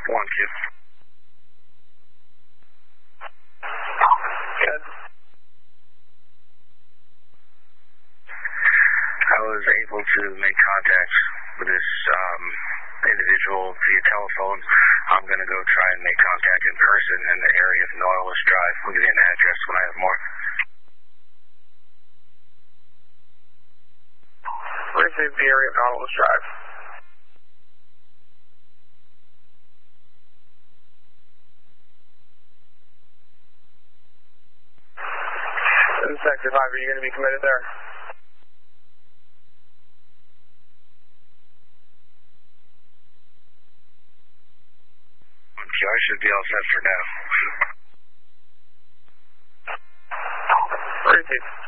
One, kid. Good. I was able to make contact with this individual via telephone. I'm going to go try and make contact in person in the area of Nautilus Drive. I'll give you an address when I have more. Received the area of Nautilus Drive. In Sector 5, are you going to be committed there? I should be all set for now. Received.